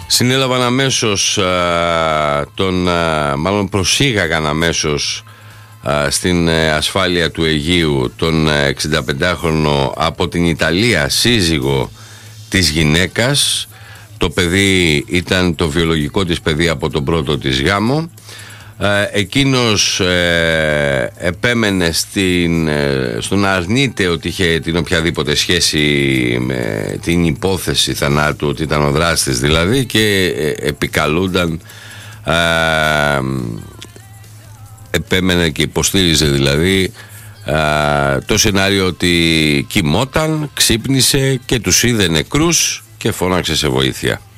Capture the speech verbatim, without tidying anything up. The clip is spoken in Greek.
Συνέλαβαν αμέσως α, τον, α, μάλλον προσήγαγαν αμέσως α, στην α, ασφάλεια του Αιγείου τον εξηνταπεντάχρονο από την Ιταλία σύζυγο της γυναίκας. Το παιδί ήταν το βιολογικό της παιδί από τον πρώτο της γάμο. Εκείνος ε, επέμενε στην, ε, στο να αρνείται ότι είχε την οποιαδήποτε σχέση με την υπόθεση θανάτου, ότι ήταν ο δράστης δηλαδή, και ε, επικαλούνταν, ε, επέμενε και υποστήριζε δηλαδή ε, το σενάριο ότι κοιμόταν, ξύπνησε και τους είδε νεκρούς και φώναξε σε βοήθεια.